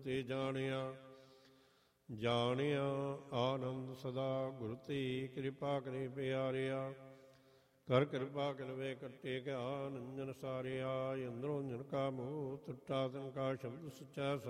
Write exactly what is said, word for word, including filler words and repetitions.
ਤੇ ਜਾਣਿਆ ਜਾਣਿਆ ਆਨੰਦ ਸਦਾ ਗੁਰ ਤੇ ਕਿਰਪਾ ਕਰੇ ਪਿਆਰਿਆ। ਕਰ ਕਿਰਪਾ ਕਿਲਵੇ ਕੱਟੇ ਗਿਆਨ ਅੰਜਨ ਸਾਰਿਆ। ਅੰਦਰੋਂ ਅੰਜਨ ਕਾ ਮੋਹ ਟੁੱਟਾ ਤਨ ਕਾ ਸ਼ਬਦ ਸੱਚਾ